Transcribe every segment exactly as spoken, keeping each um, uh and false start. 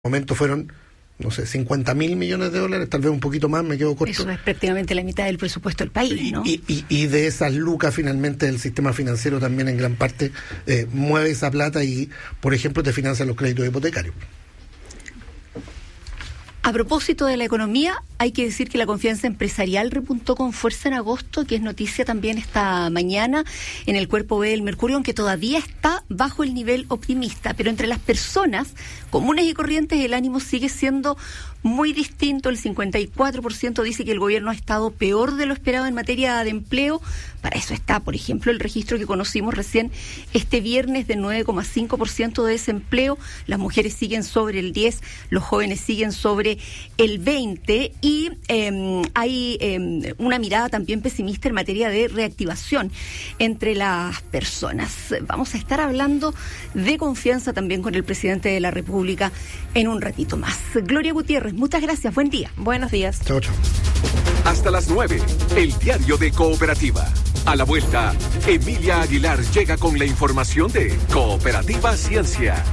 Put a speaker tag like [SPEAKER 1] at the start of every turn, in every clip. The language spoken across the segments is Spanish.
[SPEAKER 1] momento fueron, no sé, cincuenta mil millones de dólares, tal vez un poquito más, me quedo corto.
[SPEAKER 2] Eso es prácticamente la mitad del presupuesto del país, ¿no?
[SPEAKER 1] Y, y, y de esas lucas, finalmente, el sistema financiero también en gran parte eh, mueve esa plata y, por ejemplo, te financia los créditos hipotecarios.
[SPEAKER 2] A propósito de la economía, hay que decir que la confianza empresarial repuntó con fuerza en agosto, que es noticia también esta mañana en el cuerpo B del Mercurio, aunque todavía está bajo el nivel optimista. Pero entre las personas comunes y corrientes el ánimo sigue siendo muy distinto. El cincuenta y cuatro por ciento dice que el gobierno ha estado peor de lo esperado en materia de empleo. Para eso está, por ejemplo, el registro que conocimos recién este viernes de nueve coma cinco por ciento de desempleo. Las mujeres siguen sobre el diez por ciento, los jóvenes siguen sobre el veinte por ciento y eh, hay eh, una mirada también pesimista en materia de reactivación entre las personas. Vamos a estar hablando de confianza también con el presidente de la República en un ratito más. Gloria Gutiérrez, muchas gracias, buen día.
[SPEAKER 3] Buenos días.
[SPEAKER 1] Chao, chao.
[SPEAKER 4] Hasta las nueve, el diario de Cooperativa. A la vuelta, Emilia Aguilar llega con la información de Cooperativa Ciencia.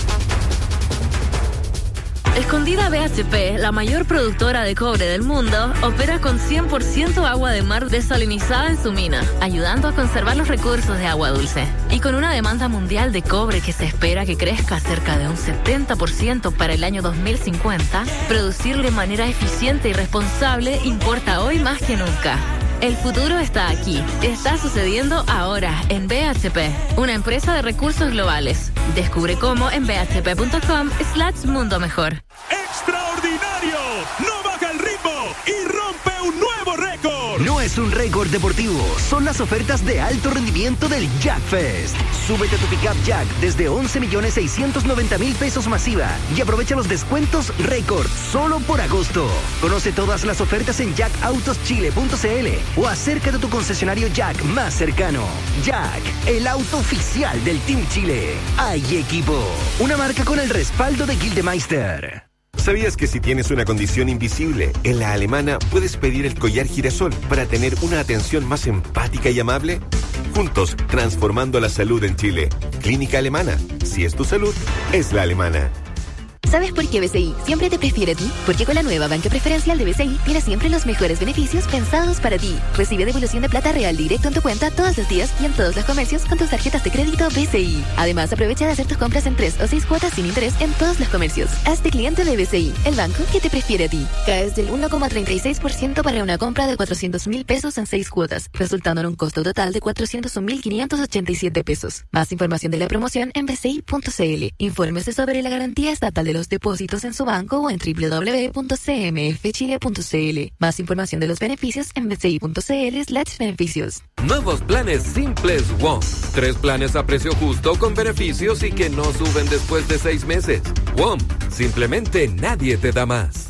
[SPEAKER 5] Escondida B H P, la mayor productora de cobre del mundo, opera con cien por ciento agua de mar desalinizada en su mina, ayudando a conservar los recursos de agua dulce. Y con una demanda mundial de cobre que se espera que crezca cerca de un setenta por ciento para el año dos mil cincuenta, producir de manera eficiente y responsable importa hoy más que nunca. El futuro está aquí. Está sucediendo ahora en B H P, una empresa de recursos globales. Descubre cómo en bhp.com slash mundo mejor.
[SPEAKER 6] ¡Extraordinario! ¡No baja el ritmo y rompe un nuevo récord!
[SPEAKER 7] No es un récord deportivo, son las ofertas de alto rendimiento del Jack Fest. Súbete a tu pickup Jack desde once millones seiscientos noventa mil pesos masiva y aprovecha los descuentos récord solo por agosto. Conoce todas las ofertas en jack autos chile punto c l o acércate a tu concesionario Jack más cercano. Jack, el auto oficial del Team Chile. Hay equipo. Una marca con el respaldo de Gildemeister.
[SPEAKER 8] ¿Sabías que si tienes una condición invisible, en La Alemana puedes pedir el collar girasol para tener una atención más empática y amable? Juntos, transformando la salud en Chile. Clínica Alemana. Si es tu salud, es La Alemana.
[SPEAKER 9] ¿Sabes por qué B C I siempre te prefiere a ti? Porque con la nueva banca preferencial de B C I tienes siempre los mejores beneficios pensados para ti. Recibe devolución de plata real directo en tu cuenta todos los días y en todos los comercios con tus tarjetas de crédito B C I. Además, aprovecha de hacer tus compras en tres o seis cuotas sin interés en todos los comercios. Hazte cliente de B C I, el banco que te prefiere a ti. Caes del uno coma treinta y seis por ciento para una compra de cuatrocientos mil pesos en seis cuotas, resultando en un costo total de cuatrocientos un mil quinientos ochenta y siete pesos. Más información de la promoción en b c i punto c l. Infórmese sobre la garantía estatal de los depósitos en su banco o en doble u doble u doble u punto c m f chile punto c l. Más información de los beneficios en b c i punto c l slash beneficios.
[SPEAKER 4] Nuevos planes simples WOM. Tres planes a precio justo con beneficios y que no suben después de seis meses. WOM. Simplemente nadie te da más.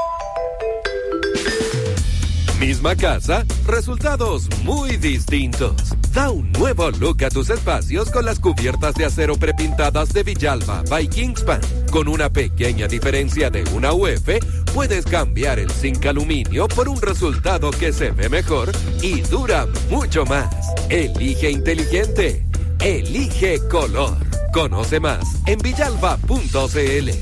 [SPEAKER 4] Misma casa, resultados muy distintos. Da un nuevo look a tus espacios con las cubiertas de acero prepintadas de Villalba by Kingspan. Con una pequeña diferencia de una U F, puedes cambiar el zinc aluminio por un resultado que se ve mejor y dura mucho más. Elige inteligente. Elige color. Conoce más en villalba punto c l.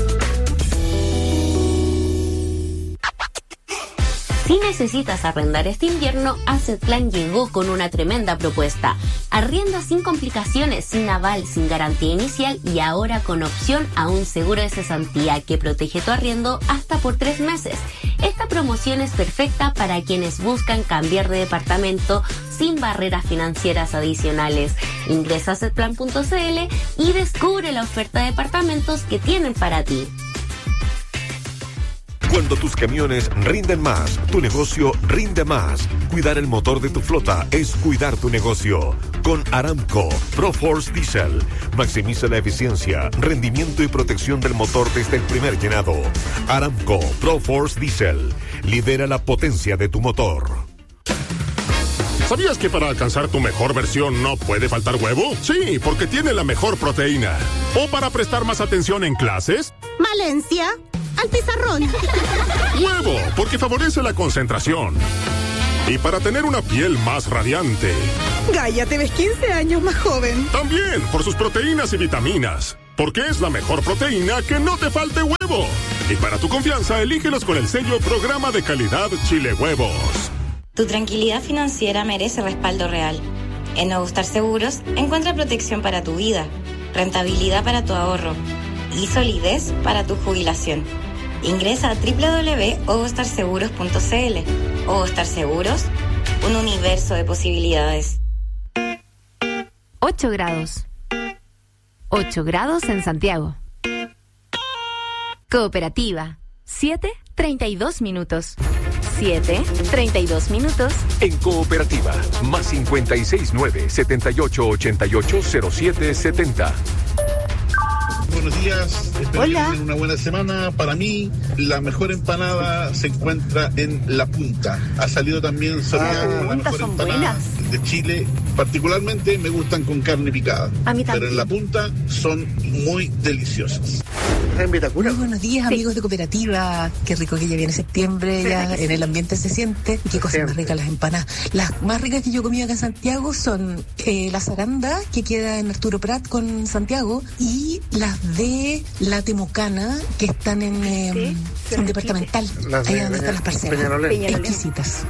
[SPEAKER 10] Si necesitas arrendar este invierno, Assetplan llegó con una tremenda propuesta. Arrienda sin complicaciones, sin aval, sin garantía inicial y ahora con opción a un seguro de cesantía que protege tu arriendo hasta por tres meses. Esta promoción es perfecta para quienes buscan cambiar de departamento sin barreras financieras adicionales. Ingresa a assetplan punto c l y descubre la oferta de departamentos que tienen para ti.
[SPEAKER 8] Cuando tus camiones rinden más, tu negocio rinde más. Cuidar el motor de tu flota es cuidar tu negocio. Con Aramco ProForce Diesel. Maximiza la eficiencia, rendimiento y protección del motor desde el primer llenado. Aramco ProForce Diesel. Lidera la potencia de tu motor.
[SPEAKER 6] ¿Sabías que para alcanzar tu mejor versión no puede faltar huevo? Sí, porque tiene la mejor proteína. ¿O para prestar más atención en clases?
[SPEAKER 11] Valencia. Al pizarrón.
[SPEAKER 6] Huevo, porque favorece la concentración. Y para tener una piel más radiante.
[SPEAKER 11] Gaia, te ves quince años más joven.
[SPEAKER 6] También, por sus proteínas y vitaminas. porque es la mejor proteína que no te falte huevo. Y para tu confianza, elígelos con el sello Programa de Calidad Chile Huevos.
[SPEAKER 3] Tu tranquilidad financiera merece respaldo real. En Nuevo Star Seguros, encuentra protección para tu vida, rentabilidad para tu ahorro y solidez para tu jubilación. Ingresa a doble u doble u doble u punto ovostar seguros punto c l. Ovostar Seguros, un universo de posibilidades.
[SPEAKER 12] ocho grados. ocho grados en Santiago. Cooperativa. siete, treinta y dos minutos. siete, treinta y dos minutos.
[SPEAKER 8] En Cooperativa, más cincuenta y seis nueve, setenta y ocho ochenta y ocho cero siete setenta.
[SPEAKER 13] Buenos días, espero que tengan una buena semana. Para mí, la mejor empanada se encuentra en La Punta. Ha salido también Santiago, ah, la mejor empanada buenas. de Chile. Particularmente me gustan con carne picada.
[SPEAKER 2] A mí también.
[SPEAKER 13] Pero en La Punta son muy deliciosas.
[SPEAKER 14] Muy buenos días, amigos sí. de Cooperativa. Qué rico que ya viene septiembre, ya en el ambiente se siente. Y qué cosas más ricas las empanadas. Las más ricas que yo he comido acá en Santiago son eh, la Zaranda, que queda en Arturo Prat con Santiago, y las de La Temucana, que están en, eh, sí, en Departamental, ahí de, donde están las parcelas. Peñalolén. Exquisitas.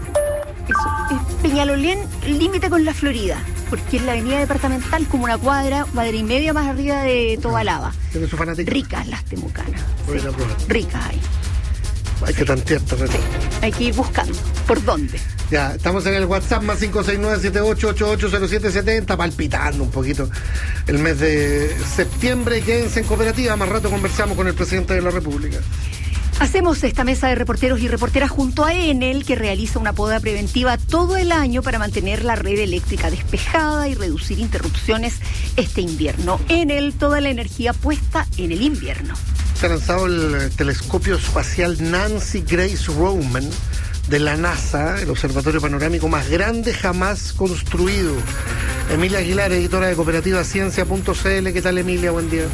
[SPEAKER 2] Peñalolén, límite con la Florida, porque es la avenida departamental, como una cuadra, cuadra y media más arriba de Tobalaba.
[SPEAKER 1] ¿Tiene su fanática?
[SPEAKER 2] Ricas las temucanas.
[SPEAKER 1] Voy a probar.
[SPEAKER 2] Ricas hay.
[SPEAKER 1] Hay que tantear, sí.
[SPEAKER 2] Hay que ir buscando. ¿Por dónde?
[SPEAKER 1] Ya, estamos en el WhatsApp más cinco seis nueve siete ocho ocho ocho cero siete siete cero, palpitando un poquito el mes de septiembre. Quédense en Cooperativa, más rato conversamos con el presidente de la República.
[SPEAKER 2] Hacemos esta mesa de reporteros y reporteras junto a Enel, que realiza una poda preventiva todo el año para mantener la red eléctrica despejada y reducir interrupciones este invierno. Enel, toda la energía puesta en el invierno.
[SPEAKER 1] Se ha lanzado el telescopio espacial Nancy Grace Roman de la NASA, el observatorio panorámico más grande jamás construido. Emilia Aguilar, editora de Cooperativa Ciencia punto c l. ¿Qué tal, Emilia? Buen día.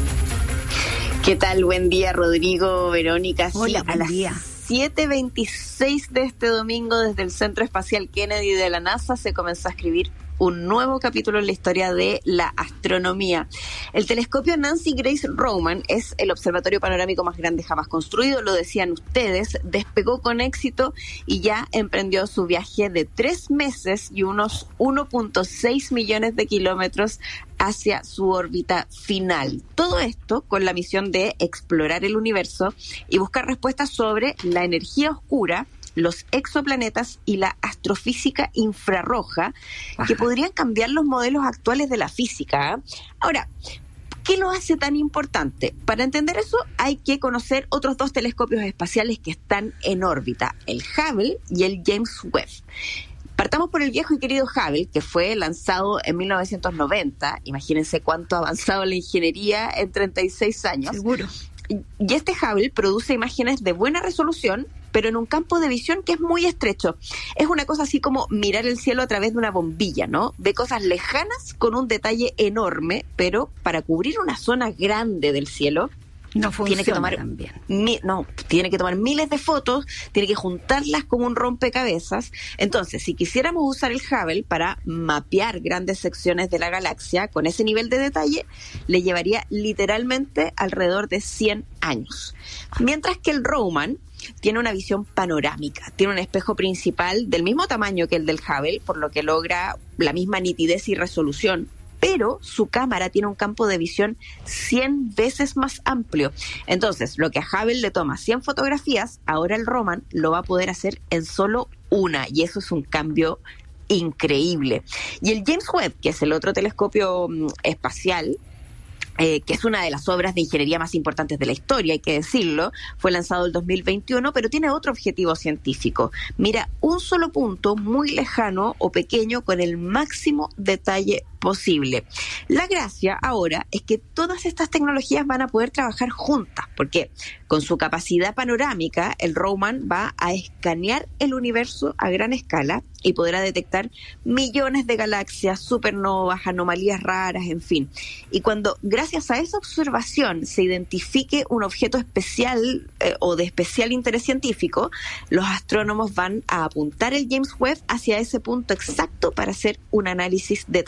[SPEAKER 15] ¿Qué tal? Buen día, Rodrigo, Verónica.
[SPEAKER 2] Hola,
[SPEAKER 15] sí,
[SPEAKER 2] buen
[SPEAKER 15] a las
[SPEAKER 2] día.
[SPEAKER 15] siete veintiséis de este domingo, desde el Centro Espacial Kennedy de la NASA, se comenzó a escribir un nuevo capítulo en la historia de la astronomía. El telescopio Nancy Grace Roman es el observatorio panorámico más grande jamás construido, lo decían ustedes, despegó con éxito y ya emprendió su viaje de tres meses y unos uno punto seis millones de kilómetros hacia su órbita final. Todo esto con la misión de explorar el universo y buscar respuestas sobre la energía oscura, los exoplanetas y la astrofísica infrarroja, Ajá. que podrían cambiar los modelos actuales de la física. ¿eh? Ahora, ¿qué lo hace tan importante? Para entender eso hay que conocer otros dos telescopios espaciales que están en órbita, el Hubble y el James Webb. Partamos por el viejo y querido Hubble, que fue lanzado en mil novecientos noventa. Imagínense cuánto ha avanzado la ingeniería en treinta y seis años.
[SPEAKER 2] Seguro.
[SPEAKER 15] Y este Hubble produce imágenes de buena resolución, pero en un campo de visión que es muy estrecho. Es una cosa así como mirar el cielo a través de una bombilla, ¿no? Ve cosas lejanas con un detalle enorme, pero para cubrir una zona grande del cielo,
[SPEAKER 2] no funciona
[SPEAKER 15] tiene que tomar
[SPEAKER 2] también.
[SPEAKER 15] Mi, no, tiene que tomar miles de fotos, tiene que juntarlas como un rompecabezas. Entonces, si quisiéramos usar el Hubble para mapear grandes secciones de la galaxia con ese nivel de detalle, le llevaría literalmente alrededor de cien años. Mientras que el Roman tiene una visión panorámica, tiene un espejo principal del mismo tamaño que el del Hubble, por lo que logra la misma nitidez y resolución, pero su cámara tiene un campo de visión cien veces más amplio. Entonces, lo que a Hubble le toma cien fotografías, ahora el Roman lo va a poder hacer en solo una, y eso es un cambio increíble. Y el James Webb, que es el otro telescopio um, espacial, Eh, que es una de las obras de ingeniería más importantes de la historia, hay que decirlo, fue lanzado el dos mil veintiuno, pero tiene otro objetivo científico. Mira un solo punto muy lejano o pequeño con el máximo detalle posible. La gracia ahora es que todas estas tecnologías van a poder trabajar juntas, porque con su capacidad panorámica, el Roman va a escanear el universo a gran escala y podrá detectar millones de galaxias, supernovas, anomalías raras, en fin. Y cuando, gracias a esa observación, se identifique un objeto especial eh, o de especial interés científico, los astrónomos van a apuntar el James Webb hacia ese punto exacto para hacer un análisis detallado.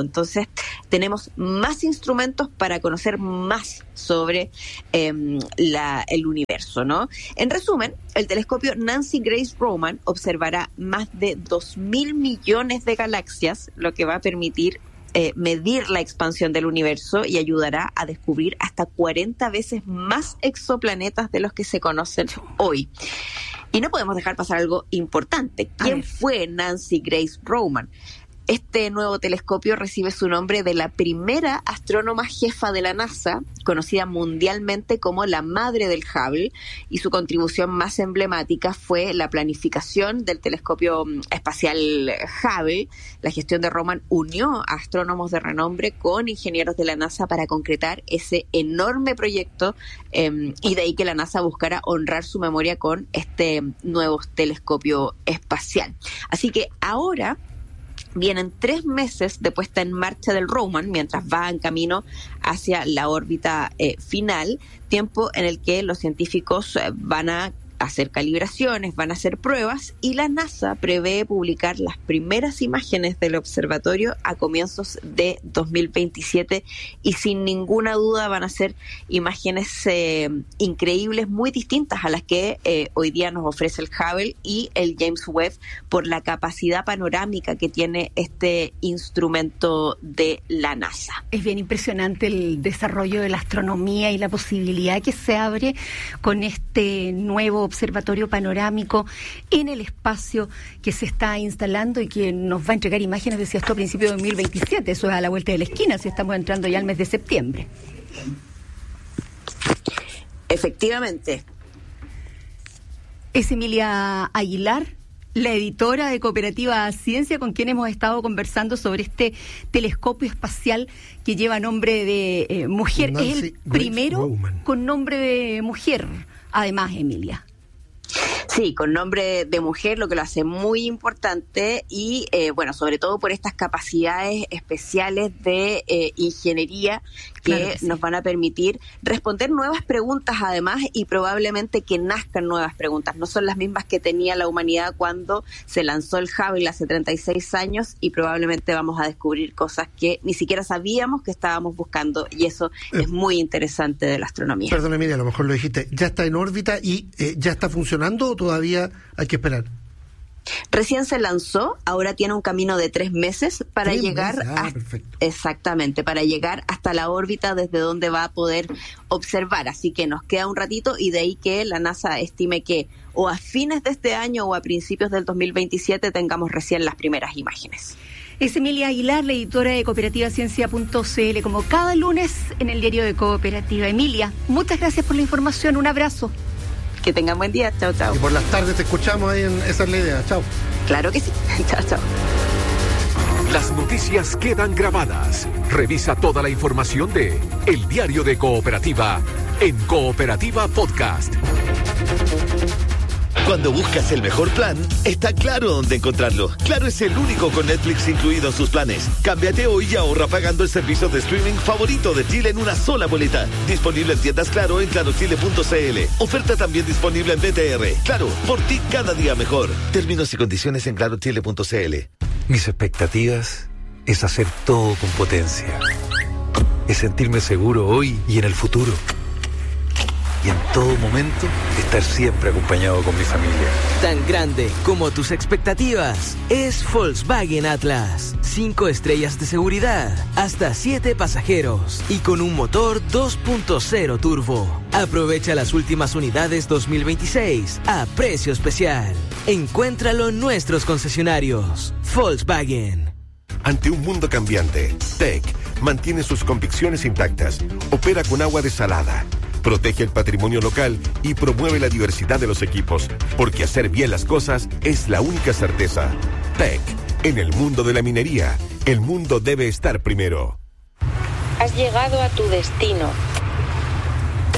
[SPEAKER 15] Entonces, tenemos más instrumentos para conocer más sobre eh, la, el universo, ¿no? En resumen, el telescopio Nancy Grace Roman observará más de dos mil millones de galaxias, lo que va a permitir eh, medir la expansión del universo y ayudará a descubrir hasta cuarenta veces más exoplanetas de los que se conocen hoy. Y no podemos dejar pasar algo importante. ¿Quién fue Nancy Grace Roman? Este nuevo telescopio recibe su nombre de la primera astrónoma jefa de la NASA, conocida mundialmente como la madre del Hubble, y su contribución más emblemática fue la planificación del telescopio espacial Hubble. La gestión de Roman unió a astrónomos de renombre con ingenieros de la NASA para concretar ese enorme proyecto, eh, y de ahí que la NASA buscara honrar su memoria con este nuevo telescopio espacial. Así que ahora vienen tres meses de puesta en marcha del Roman mientras va en camino hacia la órbita eh, final, tiempo en el que los científicos eh, van a hacer calibraciones, van a hacer pruebas, y la NASA prevé publicar las primeras imágenes del observatorio a comienzos de dos mil veintisiete, y sin ninguna duda van a ser imágenes eh, increíbles, muy distintas a las que eh, hoy día nos ofrece el Hubble y el James Webb, por la capacidad panorámica que tiene este instrumento de la NASA.
[SPEAKER 2] Es bien impresionante el desarrollo de la astronomía y la posibilidad que se abre con este nuevo observatorio panorámico en el espacio que se está instalando y que nos va a entregar imágenes, decía esto, a principios de dos mil veintisiete. Eso es a la vuelta de la esquina, si estamos entrando ya al mes de septiembre.
[SPEAKER 15] Efectivamente.
[SPEAKER 2] Es Emilia Aguilar, la editora de Cooperativa Ciencia, con quien hemos estado conversando sobre este telescopio espacial que lleva nombre de eh, mujer. Nancy es el primero Roman con nombre de mujer, además, Emilia.
[SPEAKER 15] Sí, con nombre de mujer, lo que lo hace muy importante, y eh, bueno, sobre todo por estas capacidades especiales de eh, ingeniería que, claro que sí, nos van a permitir responder nuevas preguntas, además, y probablemente que nazcan nuevas preguntas. No son las mismas que tenía la humanidad cuando se lanzó el Hubble hace treinta y seis años, y probablemente vamos a descubrir cosas que ni siquiera sabíamos que estábamos buscando, y eso eh, es muy interesante de la astronomía.
[SPEAKER 1] Perdón, Emilia, a lo mejor lo dijiste, ¿ya está en órbita y eh, ya está funcionando o todavía hay que esperar?
[SPEAKER 15] Recién se lanzó, ahora tiene un camino de tres meses para ¿Tres llegar meses? Ah, a, exactamente, para llegar hasta la órbita desde donde va a poder observar. Así que nos queda un ratito, y de ahí que la NASA estime que o a fines de este año o a principios del dos mil veintisiete tengamos recién las primeras imágenes.
[SPEAKER 2] Es Emilia Aguilar, la editora de cooperativa ciencia punto c l, como cada lunes en el diario de Cooperativa. Emilia, muchas gracias por la información, un abrazo.
[SPEAKER 15] Que tengan buen día, chao, chao.
[SPEAKER 1] Y por las tardes te escuchamos ahí en Esa es la Idea, chao.
[SPEAKER 15] Claro que sí, chao, chao.
[SPEAKER 8] Las noticias quedan grabadas. Revisa toda la información de El Diario de Cooperativa en Cooperativa Podcast.
[SPEAKER 16] Cuando buscas el mejor plan, está Claro dónde encontrarlo. Claro es el único con Netflix incluido en sus planes. Cámbiate hoy y ahorra pagando el servicio de streaming favorito de Chile en una sola boleta. Disponible en tiendas Claro en claro chile punto c l. Oferta también disponible en B T R. Claro, por ti cada día mejor. Términos y condiciones en claro chile punto c l.
[SPEAKER 17] Mis expectativas es hacer todo con potencia. Es sentirme seguro hoy y en el futuro. Y en todo momento, estar siempre acompañado con mi familia.
[SPEAKER 18] Tan grande como tus expectativas es Volkswagen Atlas. Cinco estrellas de seguridad, hasta siete pasajeros y con un motor dos punto cero turbo. Aprovecha las últimas unidades dos mil veintiséis a precio especial. Encuéntralo en nuestros concesionarios. Volkswagen.
[SPEAKER 8] Ante un mundo cambiante, T E C mantiene sus convicciones intactas. Opera con agua desalada. Protege el patrimonio local y promueve la diversidad de los equipos, porque hacer bien las cosas es la única certeza. T E C, en el mundo de la minería, el mundo debe estar primero.
[SPEAKER 19] Has llegado a tu destino.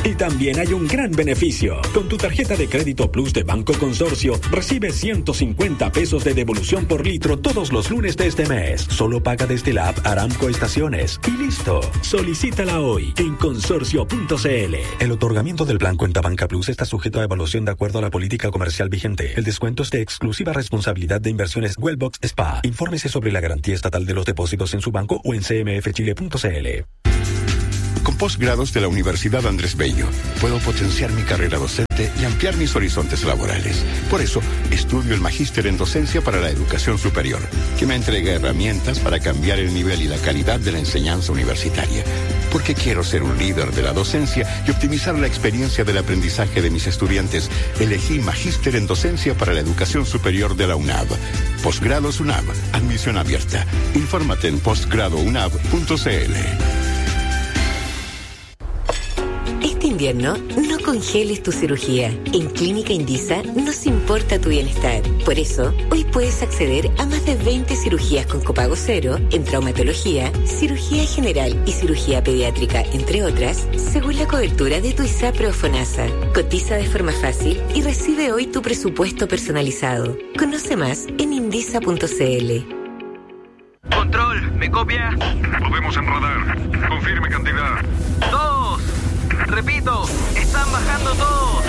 [SPEAKER 19] Y también hay un gran beneficio. Con tu tarjeta de crédito Plus de Banco Consorcio, recibes ciento cincuenta pesos de devolución por litro todos los lunes de este mes. Solo paga desde la app Aramco Estaciones. Y listo. Solicítala hoy en consorcio punto c l. El otorgamiento del plan Cuenta Banca Plus está sujeto a evaluación de acuerdo a la política comercial vigente. El descuento es de exclusiva responsabilidad de Inversiones Wellbox Spa. Infórmese sobre la garantía estatal de los depósitos en su banco o en c m f chile punto c l.
[SPEAKER 20] Con posgrados de la Universidad Andrés Bello, puedo potenciar mi carrera docente y ampliar mis horizontes laborales. Por eso, estudio el Magíster en Docencia para la Educación Superior, que me entrega herramientas para cambiar el nivel y la calidad de la enseñanza universitaria. Porque quiero ser un líder de la docencia y optimizar la experiencia del aprendizaje de mis estudiantes, elegí Magíster en Docencia para la Educación Superior de la UNAV. Posgrados UNAV, admisión abierta. Infórmate en postgrado unav punto c l.
[SPEAKER 21] Este invierno, no congeles tu cirugía. En Clínica Indisa nos importa tu bienestar. Por eso, hoy puedes acceder a más de veinte cirugías con copago cero en traumatología, cirugía general y cirugía pediátrica, entre otras, según la cobertura de tu ISAPRE o FONASA. Cotiza de forma fácil y recibe hoy tu presupuesto personalizado. Conoce más en indisa punto c l.
[SPEAKER 22] Control, ¿me copia?
[SPEAKER 23] Podemos enrodar. Confirme cantidad.
[SPEAKER 22] Dos. Repito, están bajando todos.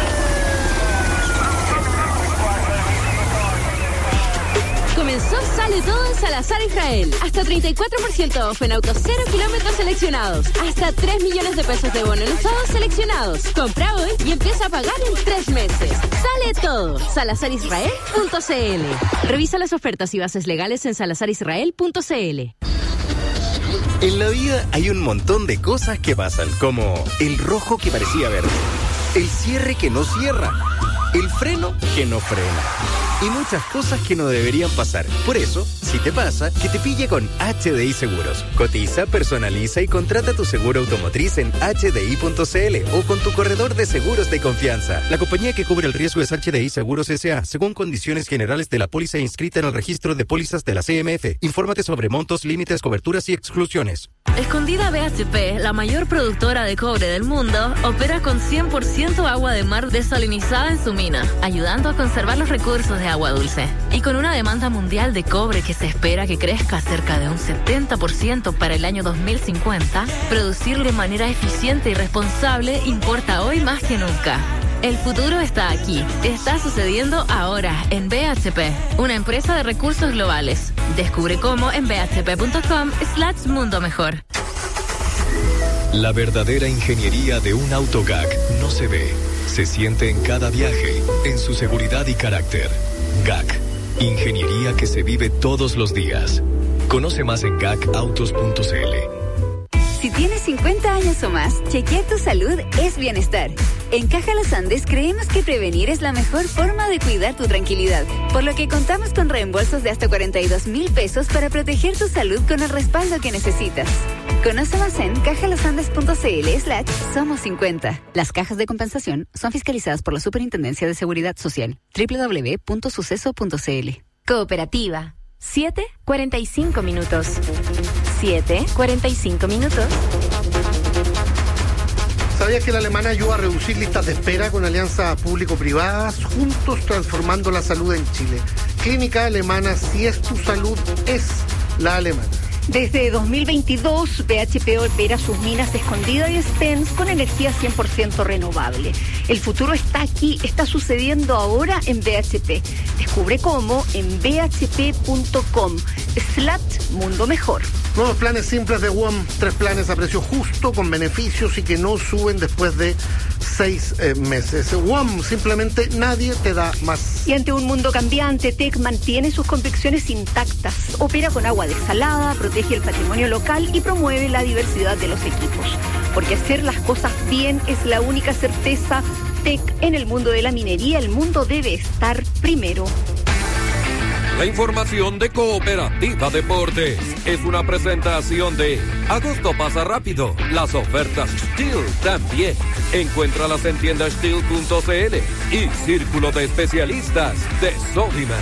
[SPEAKER 24] Comenzó Sale Todo en Salazar Israel. Hasta treinta y cuatro por ciento off en autos cero kilómetros seleccionados. Hasta tres millones de pesos de bono en usados seleccionados. Compra hoy y empieza a pagar en tres meses. Sale Todo. salazar israel punto c l. Revisa las ofertas y bases legales en salazar israel punto c l.
[SPEAKER 25] En la vida hay un montón de cosas que pasan, como el rojo que parecía verde, el cierre que no cierra, el freno que no frena y muchas cosas que no deberían pasar. Por eso, si te pasa, que te pille con H D I Seguros. Cotiza, personaliza y contrata tu seguro automotriz en h d i punto c l o con tu corredor de seguros de confianza. La compañía que cubre el riesgo es H D I Seguros S A, según condiciones generales de la póliza inscrita en el registro de pólizas de la C M F. Infórmate sobre montos, límites, coberturas y exclusiones.
[SPEAKER 5] Escondida B H P, la mayor productora de cobre del mundo, opera con cien por ciento agua de mar desalinizada en su mina, ayudando a conservar los recursos de agua dulce. Y con una demanda mundial de cobre que se espera que crezca cerca de un setenta por ciento para el año dos mil cincuenta, producir de manera eficiente y responsable importa hoy más que nunca. El futuro está aquí. Está sucediendo ahora en B H P, una empresa de recursos globales. Descubre cómo en b h p punto com slash mundo mejor.
[SPEAKER 26] La verdadera ingeniería de un auto G A C no se ve, se siente en cada viaje, en su seguridad y carácter. G A C, ingeniería que se vive todos los días. Conoce más en gac autos punto c l.
[SPEAKER 27] Si tienes cincuenta años o más, chequear tu salud es bienestar. En Caja Los Andes creemos que prevenir es la mejor forma de cuidar tu tranquilidad, por lo que contamos con reembolsos de hasta cuarenta y dos mil pesos para proteger tu salud con el respaldo que necesitas. Conoce más en cajalosandes punto c l slash somos cincuenta. Las cajas de compensación son fiscalizadas por la Superintendencia de Seguridad Social. doble u doble u doble u punto suceso punto c l.
[SPEAKER 12] Cooperativa. siete cuarenta y cinco minutos. siete cuarenta y cinco minutos.
[SPEAKER 1] ¿Sabías que la alemana ayuda a reducir listas de espera con alianzas público-privadas? Juntos transformando la salud en Chile. Clínica Alemana, si es tu salud, es la alemana.
[SPEAKER 2] Desde dos mil veintidós, B H P opera sus minas Escondida y Stens con energía cien por ciento renovable. El futuro está aquí, está sucediendo ahora en B H P. Descubre cómo en b h p punto com slash mundo mejor.
[SPEAKER 1] Nuevos planes simples de W O M, tres planes a precio justo, con beneficios y que no suben después de seis eh, meses. W O M, simplemente nadie te da más.
[SPEAKER 2] Y ante un mundo cambiante, T E C mantiene sus convicciones intactas. Opera con agua desalada, protege el patrimonio local y promueve la diversidad de los equipos. Porque hacer las cosas bien es la única certeza. T E C en el mundo de la minería, el mundo debe estar primero.
[SPEAKER 4] La información de Cooperativa Deportes es una presentación de Agosto pasa rápido. Las ofertas Steel también. Encuéntralas en tienda steel punto c l y Círculo de Especialistas de Sodimac.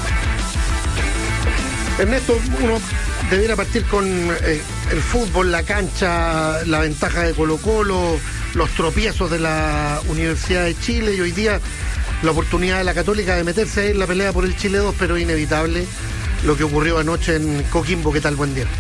[SPEAKER 1] Ernesto, uno debiera partir con eh, el fútbol, la cancha, la ventaja de Colo-Colo, los tropiezos de la Universidad de Chile y hoy día la oportunidad de la Católica de meterse ahí en la pelea por el Chile dos, pero inevitable lo que ocurrió anoche en Coquimbo. ¿Qué tal? Buen día.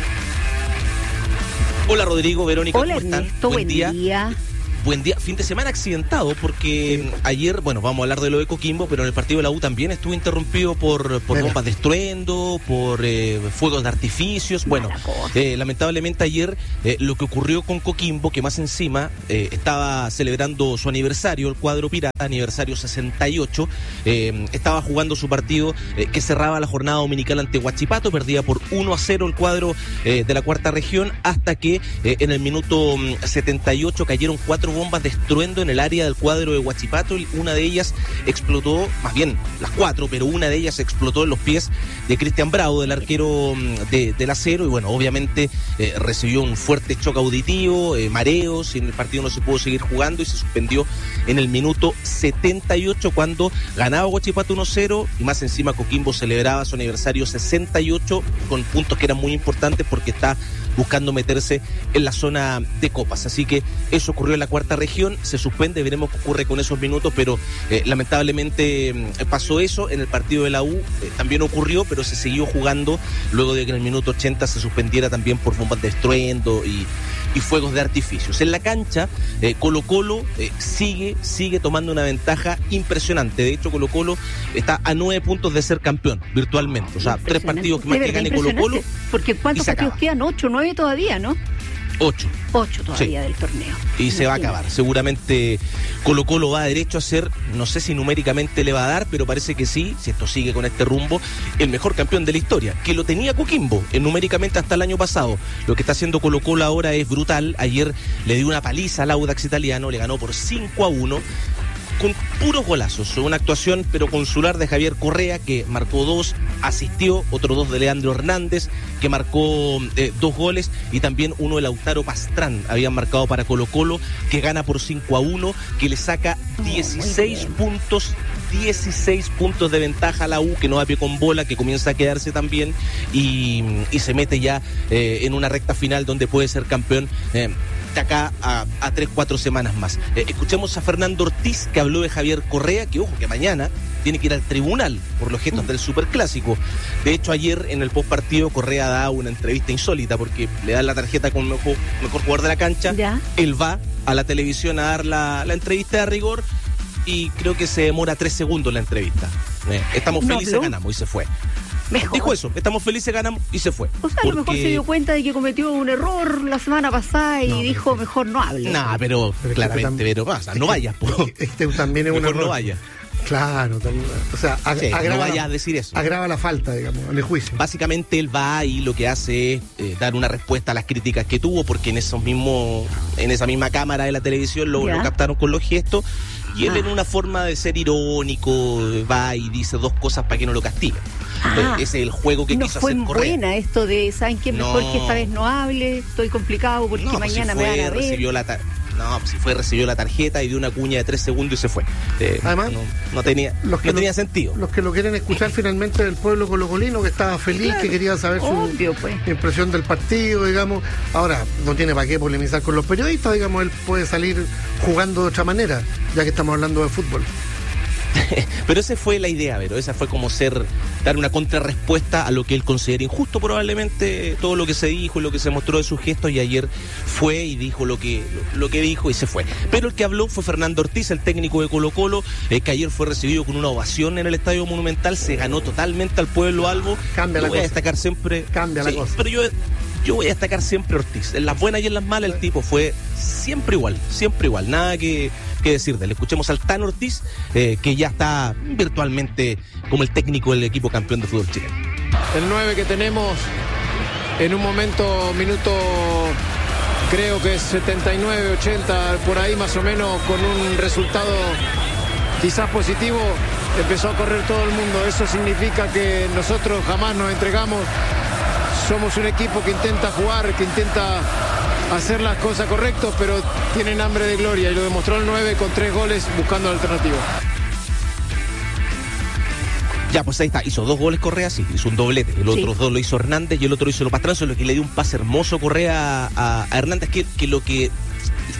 [SPEAKER 3] Hola Rodrigo, Verónica,
[SPEAKER 2] Hola,
[SPEAKER 3] ¿cómo están?
[SPEAKER 2] Ernesto,
[SPEAKER 3] buen,
[SPEAKER 2] buen
[SPEAKER 3] día.
[SPEAKER 2] día.
[SPEAKER 3] Buen día, fin de semana accidentado porque sí. Ayer, bueno, vamos a hablar de lo de Coquimbo, pero en el partido de la U también estuvo interrumpido por, por bombas de estruendo, por eh, fuegos de artificios. Bueno, eh, lamentablemente ayer eh, lo que ocurrió con Coquimbo, que más encima eh, estaba celebrando su aniversario, el cuadro pirata, aniversario sesenta y ocho, eh, estaba jugando su partido eh, que cerraba la jornada dominical ante Huachipato, perdía por uno a cero el cuadro eh, de la cuarta región, hasta que eh, en el minuto setenta y ocho cayeron cuatro bombas de estruendo en el área del cuadro de Huachipato y una de ellas explotó, más bien las cuatro, pero una de ellas explotó en los pies de Cristian Bravo, del arquero de, del Acero, y bueno, obviamente eh, recibió un fuerte choque auditivo, eh, mareos, y en el partido no se pudo seguir jugando y se suspendió en el minuto setenta y ocho cuando ganaba Huachipato uno cero y más encima Coquimbo celebraba su aniversario sesenta y ocho con puntos que eran muy importantes porque está buscando meterse en la zona de copas. Así que eso ocurrió en la cuarta región, se suspende, veremos qué ocurre con esos minutos, pero eh, lamentablemente eh, pasó eso. En el partido de la U eh, también ocurrió, pero se siguió jugando luego de que en el minuto ochenta se suspendiera también por bombas de estruendo y, y fuegos de artificios. En la cancha, eh, Colo Colo eh, sigue, sigue tomando una ventaja impresionante. De hecho, Colo Colo está a nueve puntos de ser campeón, virtualmente. O sea, tres partidos más que gane Colo Colo.
[SPEAKER 2] Porque ¿cuántos partidos quedan? Ocho, nueve todavía, ¿no?
[SPEAKER 3] Ocho.
[SPEAKER 2] Ocho todavía
[SPEAKER 3] sí.
[SPEAKER 2] del torneo.
[SPEAKER 3] Y se va a acabar. Seguramente Colo Colo va derecho a ser, no sé si numéricamente le va a dar, pero parece que sí, si esto sigue con este rumbo, el mejor campeón de la historia, que lo tenía Coquimbo, eh, numéricamente hasta el año pasado. Lo que está haciendo Colo Colo ahora es brutal. Ayer le dio una paliza al Audax Italiano, le ganó por cinco a uno. Con puros golazos, una actuación pero consular de Javier Correa, que marcó dos, asistió, otros dos de Leandro Hernández, que marcó eh, dos goles, y también uno de Lautaro Pastrán, habían marcado para Colo Colo, que gana por cinco a uno, que le saca dieciséis puntos, dieciséis puntos de ventaja a la U, que no da pie con bola, que comienza a quedarse también, y, y se mete ya eh, en una recta final donde puede ser campeón eh, de acá a, a tres, cuatro semanas más. Eh, escuchemos a Fernando Ortiz, que habló de Javier Correa, que ojo, que mañana tiene que ir al tribunal por los gestos del Superclásico. De hecho, ayer en el postpartido Correa da una entrevista insólita porque le dan la tarjeta con mejor, mejor jugador de la cancha. ¿Ya? Él va a la televisión a dar la, la entrevista de rigor y creo que se demora tres segundos la entrevista. Eh, estamos felices, no, ganamos y se fue. Mejor. Dijo eso, estamos felices, ganamos y se fue.
[SPEAKER 2] O sea, porque... a lo mejor se dio cuenta de que cometió un error la semana pasada y no, dijo, pero... mejor no hable.
[SPEAKER 3] Nah, pero, pero claramente, también... pero pasa, no vayas.
[SPEAKER 1] Este también es un error.
[SPEAKER 3] No vayas.
[SPEAKER 1] Claro, también, o sea, ag-
[SPEAKER 3] sí,
[SPEAKER 1] agrava,
[SPEAKER 3] no vayas a decir eso.
[SPEAKER 1] Agrava la falta, digamos, en el juicio.
[SPEAKER 3] Básicamente él va y lo que hace es eh, dar una respuesta a las críticas que tuvo, porque en esos mismos, en esa misma cámara de la televisión lo, lo captaron con los gestos, y él ah. en una forma de ser irónico va y dice dos cosas para que no lo castiguen. Ah. Ese es el juego que
[SPEAKER 2] no
[SPEAKER 3] quiso
[SPEAKER 2] fue
[SPEAKER 3] hacer Correa.
[SPEAKER 2] Buena esto de, ¿saben qué? Mejor no. que esta vez no hable, estoy complicado porque no, mañana
[SPEAKER 3] pues si fue,
[SPEAKER 2] me van a ver.
[SPEAKER 3] Recibió la ta- no, pues si fue, recibió la tarjeta y dio una cuña de tres segundos y se fue. Eh,
[SPEAKER 1] Además,
[SPEAKER 3] no, no tenía, no
[SPEAKER 1] lo,
[SPEAKER 3] tenía sentido.
[SPEAKER 1] Los que lo quieren escuchar finalmente del pueblo colocolino, que estaba feliz, claro, que quería saber su
[SPEAKER 2] obvio, pues.
[SPEAKER 1] impresión del partido, digamos. Ahora, no tiene para qué polemizar con los periodistas, digamos, él puede salir jugando de otra manera, ya que estamos hablando de fútbol.
[SPEAKER 3] Pero esa fue la idea, pero esa fue como ser, dar una contrarrespuesta a lo que él considera injusto, probablemente todo lo que se dijo y lo que se mostró de sus gestos, y ayer fue y dijo lo que, lo, lo que dijo y se fue. Pero el que habló fue Fernando Ortiz, el técnico de Colo Colo, eh, que ayer fue recibido con una ovación en el Estadio Monumental, se ganó totalmente al pueblo albo.
[SPEAKER 1] Cambia
[SPEAKER 3] yo
[SPEAKER 1] la
[SPEAKER 3] voy
[SPEAKER 1] cosa.
[SPEAKER 3] a destacar siempre.
[SPEAKER 1] Cambia
[SPEAKER 3] sí,
[SPEAKER 1] la cosa.
[SPEAKER 3] Pero yo, yo voy a destacar siempre a Ortiz. En las buenas y en las malas el tipo fue siempre igual, siempre igual. Nada que... que decir de él. Escuchemos al Tan Ortiz, eh, que ya está virtualmente como el técnico del equipo campeón de fútbol chileno.
[SPEAKER 6] El nueve que tenemos en un momento, minuto creo que es setenta y nueve, ochenta, por ahí más o menos, con un resultado quizás positivo, empezó a correr todo el mundo. Eso significa que nosotros jamás nos entregamos. Somos un equipo que intenta jugar, que intenta hacer las cosas correctas, pero tienen hambre de gloria, y lo demostró el nueve con tres goles buscando la alternativa.
[SPEAKER 3] Ya, pues ahí está, hizo dos goles Correa, sí, hizo un doblete, el otro sí. dos lo hizo Hernández y el otro hizo lo Pastrán, lo que le dio un pase hermoso Correa a, a Hernández, que, que lo que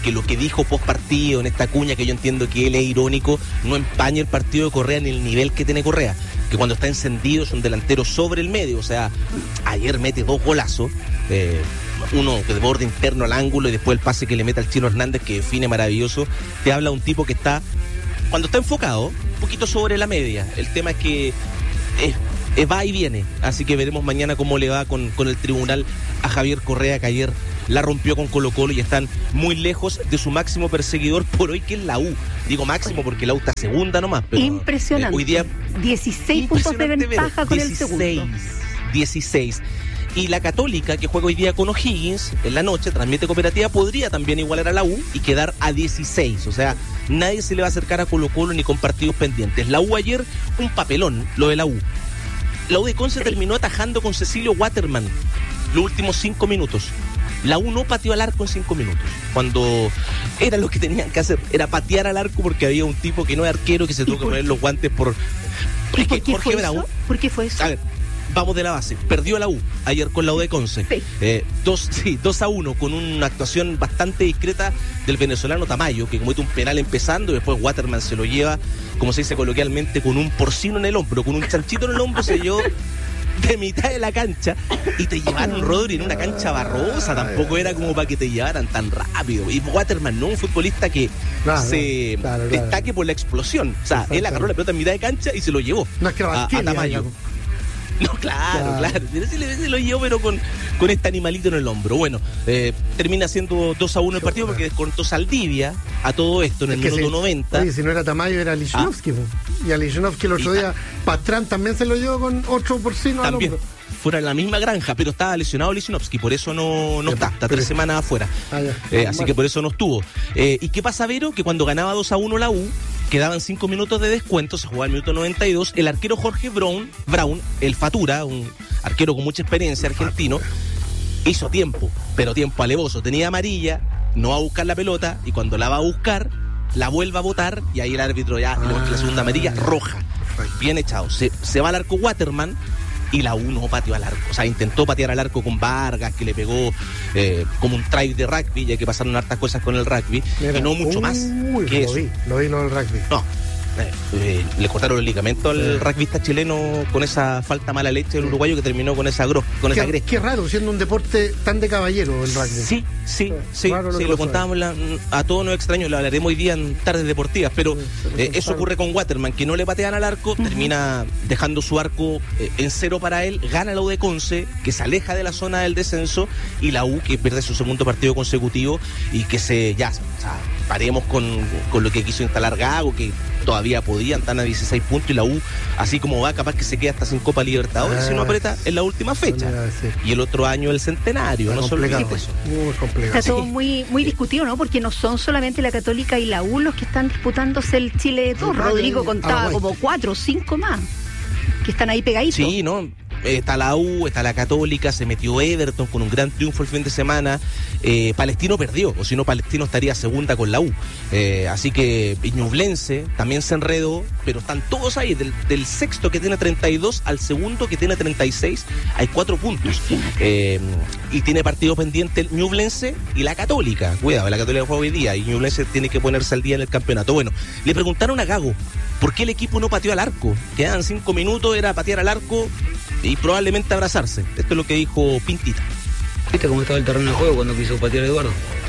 [SPEAKER 3] que lo que dijo post partido en esta cuña, que yo entiendo que él es irónico, no empaña el partido de Correa ni el nivel que tiene Correa, que cuando está encendido es un delantero sobre el medio. O sea, ayer mete dos golazos, eh, uno de borde interno al ángulo y después el pase que le mete al Chino Hernández, que define maravilloso. Te habla de un tipo que está, cuando está enfocado, un poquito sobre la media. El tema es que es, es va y viene, así que veremos mañana cómo le va con, con el tribunal a Javier Correa, que ayer la rompió con Colo-Colo y están muy lejos de su máximo perseguidor por hoy, que es la U. Digo máximo porque la U está segunda nomás, pero
[SPEAKER 2] impresionante.
[SPEAKER 3] Eh, hoy día
[SPEAKER 2] dieciséis puntos de ventaja con
[SPEAKER 3] dieciséis,
[SPEAKER 2] el segundo.
[SPEAKER 3] dieciséis. Y la Católica, que juega hoy día con O'Higgins en la noche, transmite Cooperativa, podría también igualar a la U y quedar a dieciséis. O sea, nadie se le va a acercar a Colo-Colo ni con partidos pendientes. La U ayer, un papelón, lo de la U. La U de Conce terminó atajando con Cecilio Waterman los últimos cinco minutos. La U no pateó al arco en cinco minutos, cuando era lo que tenían que hacer, era patear al arco, porque había un tipo que no es arquero, que se tuvo que poner los guantes por...
[SPEAKER 2] ¿Y por qué Jorge fue Brown, eso? ¿Por qué fue eso?
[SPEAKER 3] A ver, vamos de la base. Perdió la U ayer con la U de Conce. Sí. Eh, dos, sí, dos a uno, con una actuación bastante discreta del venezolano Tamayo, que comete un penal empezando y después Waterman se lo lleva, como se dice coloquialmente, con un porcino en el hombro, con un chanchito en el hombro, se llevó de mitad de la cancha y te llevaron, Rodri, en una cancha barrosa. Tampoco era como para que te llevaran tan rápido. Y Waterman no un futbolista que claro, se claro, claro. destaque por la explosión. O sea, él agarró la pelota en mitad de cancha y se lo llevó
[SPEAKER 1] no es que
[SPEAKER 3] a, a Tamayo. No, claro, claro. claro. Se, le, se lo llevó, pero con, con este animalito en el hombro. Bueno, eh, termina siendo dos a uno el partido porque descontó Saldivia a todo esto en el minuto si, noventa.
[SPEAKER 1] Oye, si no era Tamayo, era Lichnowsky. Ah. Y a Lichnowsky el otro y, día, Pastrán también se lo llevó con otro porcino al hombro.
[SPEAKER 3] Fuera de la misma granja, pero estaba lesionado Lichnowsky, por eso no, no está, está tres semanas afuera. Ah, eh, así que por eso no estuvo. Eh, ¿Y qué pasa, Vero? Que cuando ganaba dos a uno la U, quedaban cinco minutos de descuento, se jugaba el minuto noventa y dos, el arquero Jorge Brown, Brown, el Fatura, un arquero con mucha experiencia argentino, hizo tiempo, pero tiempo alevoso. Tenía amarilla, no va a buscar la pelota, y cuando la va a buscar, la vuelve a botar, y ahí el árbitro ya le muestra la segunda amarilla, roja. Bien echado. Se, se va al arco Waterman, y la U no pateó al arco. O sea, intentó patear al arco con Vargas, que le pegó eh, como un try de rugby, ya que pasaron hartas cosas con el rugby. Mira, y no mucho más
[SPEAKER 1] uy,
[SPEAKER 3] que
[SPEAKER 1] lo
[SPEAKER 3] eso.
[SPEAKER 1] Vi, lo vi lo del rugby.
[SPEAKER 3] No. Eh, eh, le cortaron el ligamento al sí. rugbyista chileno con esa falta mala leche del uruguayo que terminó con esa gros, con
[SPEAKER 1] qué,
[SPEAKER 3] esa gresca.
[SPEAKER 1] Qué raro, siendo un deporte tan de caballero el rugby.
[SPEAKER 3] Sí, sí, sí, lo, sí, lo contábamos la, a todos nos extraños, lo hablaremos hoy día en tardes deportivas, pero sí, eh, eso ocurre con Waterman, que no le patean al arco, uh-huh. termina dejando su arco eh, en cero para él, gana la U de Conce, que se aleja de la zona del descenso, y la U que pierde su segundo partido consecutivo y que se, ya, o sea, paremos con, con lo que quiso instalar Gago, que todavía podían, están a dieciséis puntos, y la U, así como va, capaz que se queda hasta sin Copa Libertadores ah, si no aprieta en la última fecha. Sí. Y el otro año el centenario, está no se olvide eso.
[SPEAKER 1] Muy complicado.
[SPEAKER 2] Está todo muy, muy discutido, ¿no? Porque no son solamente la Católica y la U los que están disputándose el Chile de todos. Rodrigo contaba como cuatro o cinco más que están ahí pegaditos.
[SPEAKER 3] Sí, ¿no? Está la U, está la Católica, se metió Everton con un gran triunfo el fin de semana. Eh, Palestino perdió, o si no, Palestino estaría segunda con la U. Eh, así que Ñublense también se enredó, pero están todos ahí, del, del sexto que tiene treinta y dos al segundo que tiene treinta y seis, hay cuatro puntos. Eh, y tiene partido pendiente el Ñublense y la Católica. Cuidado, la Católica juega hoy día y Ñublense tiene que ponerse al día en el campeonato. Bueno, le preguntaron a Gago por qué el equipo no pateó al arco. Quedaban cinco minutos, era patear al arco y probablemente abrazarse. Esto es lo que dijo Pintita.
[SPEAKER 7] ¿Viste cómo estaba el terreno de juego cuando quiso patear a Eduardo?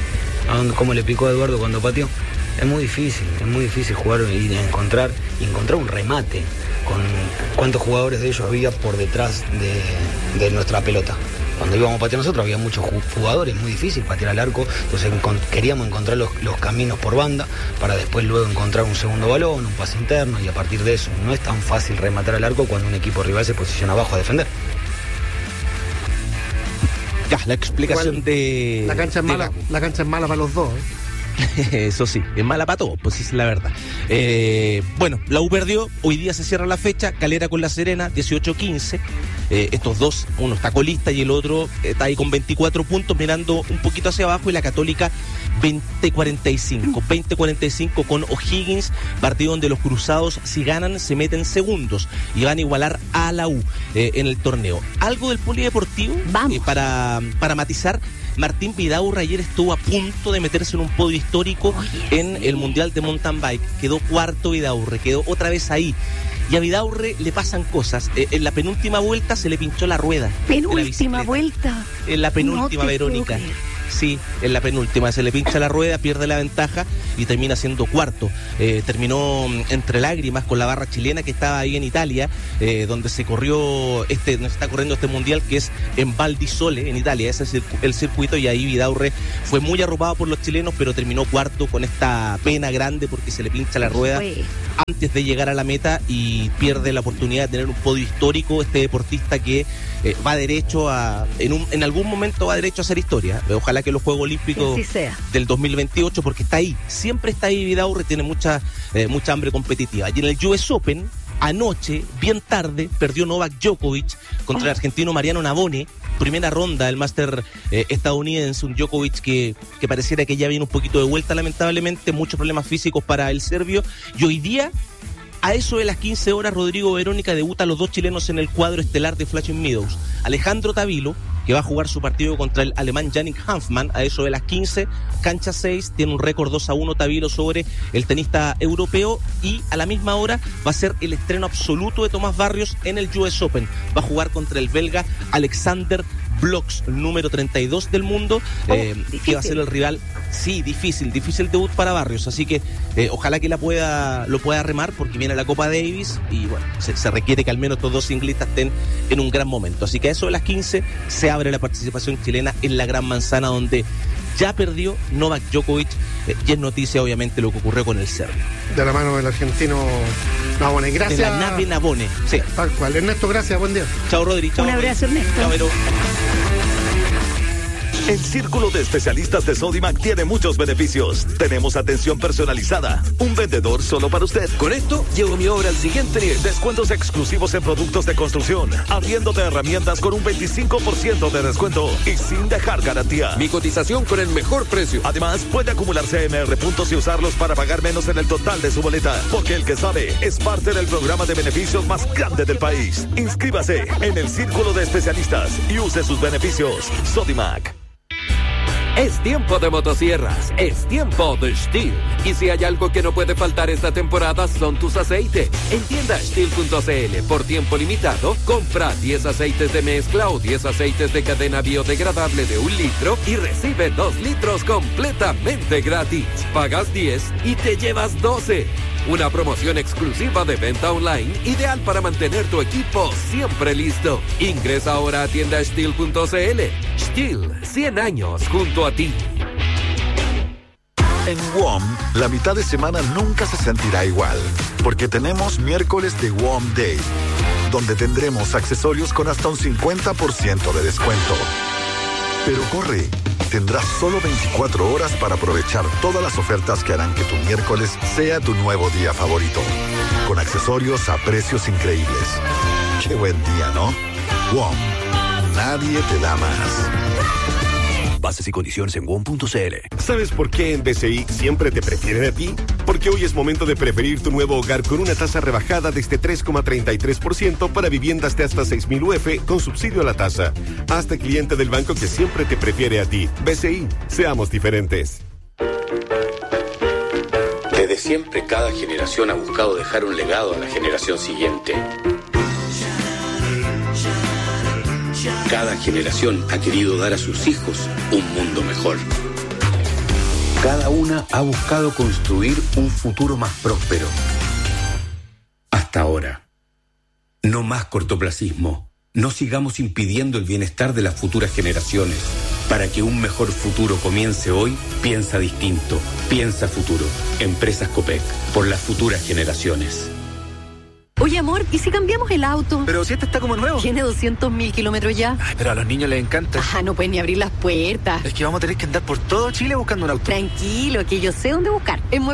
[SPEAKER 7] ¿A dónde, cómo le picó a Eduardo cuando pateó? Es muy difícil, es muy difícil jugar y encontrar, y encontrar un remate con cuántos jugadores de ellos había por detrás de, de nuestra pelota. Cuando íbamos a patear nosotros había muchos jugadores, muy difícil patear al arco, entonces encont- queríamos encontrar los, los caminos por banda para después luego encontrar un segundo balón, un pase interno, y a partir de eso no es tan fácil rematar al arco cuando un equipo rival se posiciona abajo a defender.
[SPEAKER 3] Ya, la explicación Igual, de...
[SPEAKER 1] La cancha es mala, la cancha es mala para los dos, ¿eh?
[SPEAKER 3] Eso sí, es mala para todos, pues es la verdad. Eh, bueno, la U perdió, hoy día se cierra la fecha, Calera con La Serena, dieciocho quince. Eh, estos dos, uno está colista y el otro está ahí con veinticuatro puntos mirando un poquito hacia abajo, y la Católica veinte cuarenta y cinco, veinte cuarenta y cinco con O'Higgins, partido donde los cruzados, si ganan, se meten segundos y van a igualar a la U eh, en el torneo. Algo del polideportivo eh, para, para matizar. Martín Vidaurre ayer estuvo a punto de meterse en un podio histórico Oye, en sí. el Mundial de Mountain Bike. Quedó cuarto Vidaurre, quedó otra vez ahí. Y a Vidaurre le pasan cosas. Eh, en la penúltima vuelta se le pinchó la rueda.
[SPEAKER 2] ¿Penúltima vuelta?
[SPEAKER 3] En la penúltima, no Verónica. Sí, en la penúltima. Se le pincha la rueda, pierde la ventaja y termina siendo cuarto. Eh, terminó entre lágrimas con la barra chilena que estaba ahí en Italia, eh, donde se corrió, este, donde se está corriendo este mundial, que es en Val di Sole, en Italia. Ese es el, el circuito, y ahí Vidaurre fue muy arropado por los chilenos, pero terminó cuarto con esta pena grande porque se le pincha la rueda antes de llegar a la meta y pierde la oportunidad de tener un podio histórico. Este deportista que eh, va derecho a, en, un, en algún momento va derecho a hacer historia. Ojalá que los Juegos Olímpicos del dos mil veintiocho, porque está ahí, siempre está ahí Vidaurre, tiene mucha, eh, mucha hambre competitiva. Y en el U S Open, anoche, bien tarde, perdió Novak Djokovic contra oh. el argentino Mariano Navone, primera ronda del máster eh, estadounidense, un Djokovic que, que pareciera que ya viene un poquito de vuelta, lamentablemente, muchos problemas físicos para el serbio, y hoy día, a eso de las quince horas, Rodrigo, Verónica, debuta a los dos chilenos en el cuadro estelar de Flushing Meadows. Alejandro Tavilo, que va a jugar su partido contra el alemán Yannick Hanfmann, a eso de las quince, cancha seis, tiene un récord dos a uno Tavilo sobre el tenista europeo, y a la misma hora va a ser el estreno absoluto de Tomás Barrios en el U S Open. Va a jugar contra el belga Alexander Blocks, número treinta y dos del mundo, oh, eh, que va a ser el rival. Sí, difícil, difícil debut para Barrios, así que eh, ojalá que la pueda, lo pueda remar, porque viene la Copa Davis y bueno, se, se requiere que al menos estos dos ciclistas estén en un gran momento. Así que a eso de las quince se abre la participación chilena en la Gran Manzana, donde ya perdió Novak Djokovic, eh, y es noticia obviamente lo que ocurrió con el serbio.
[SPEAKER 1] De la mano del argentino Navone, gracias.
[SPEAKER 3] De la nave Navone, sí.
[SPEAKER 1] Tal cual. Ernesto, gracias, buen día.
[SPEAKER 3] Chao, Rodri. Chao.
[SPEAKER 2] Un abrazo, Ernesto.
[SPEAKER 3] Chao, Vero.
[SPEAKER 9] El Círculo de Especialistas de Sodimac tiene muchos beneficios. Tenemos atención personalizada, un vendedor solo para usted.
[SPEAKER 25] Con esto, llevo mi obra al siguiente nivel.
[SPEAKER 9] Descuentos exclusivos en productos de construcción, arriendo de herramientas con un veinticinco por ciento de descuento y sin dejar garantía.
[SPEAKER 25] Mi cotización con el mejor precio.
[SPEAKER 9] Además, puede acumular C M R puntos y usarlos para pagar menos en el total de su boleta, porque el que sabe es parte del programa de beneficios más grande del país. Inscríbase en el Círculo de Especialistas y use sus beneficios. Sodimac.
[SPEAKER 4] Es tiempo de motosierras, es tiempo de Stihl. Y si hay algo que no puede faltar esta temporada son tus aceites. En tienda Stihl punto c l, por tiempo limitado, compra diez aceites de mezcla o diez aceites de cadena biodegradable de un litro y recibe dos litros completamente gratis. Pagas diez y te llevas doce. Una promoción exclusiva de venta online, ideal para mantener tu equipo siempre listo. Ingresa ahora a tienda Stihl punto c l. Stihl, cien años junto a ti.
[SPEAKER 10] En W O M, la mitad de semana nunca se sentirá igual, porque tenemos miércoles de W O M Day, donde tendremos accesorios con hasta un cincuenta por ciento de descuento. Pero corre, tendrás solo veinticuatro horas para aprovechar todas las ofertas que harán que tu miércoles sea tu nuevo día favorito, con accesorios a precios increíbles. Qué buen día, ¿no? W O M, nadie te da más.
[SPEAKER 11] Bases y condiciones en W O M punto c l.
[SPEAKER 13] ¿Sabes por qué en B C I siempre te prefieren a ti? Porque hoy es momento de preferir tu nuevo hogar con una tasa rebajada desde tres coma treinta y tres por ciento para viviendas de hasta seis mil U F con subsidio a la tasa. Hazte cliente del banco que siempre te prefiere a ti. B C I, seamos diferentes.
[SPEAKER 14] Desde siempre, cada generación ha buscado dejar un legado a la generación siguiente. Cada generación ha querido dar a sus hijos un mundo mejor. Cada una ha buscado construir un futuro más próspero. Hasta ahora. No más cortoplacismo. No sigamos impidiendo el bienestar de las futuras generaciones. Para que un mejor futuro comience hoy, piensa distinto. Piensa futuro. Empresas Copec. Por las futuras generaciones.
[SPEAKER 15] Oye, amor, ¿y si cambiamos el auto?
[SPEAKER 16] Pero si este está como nuevo.
[SPEAKER 15] Tiene doscientos mil kilómetros ya.
[SPEAKER 16] Ay, pero a los niños les encanta.
[SPEAKER 15] Ah, no pueden ni abrir las puertas.
[SPEAKER 16] Es que vamos a tener que andar por todo Chile buscando un auto.
[SPEAKER 15] Tranquilo, que yo sé dónde buscar. En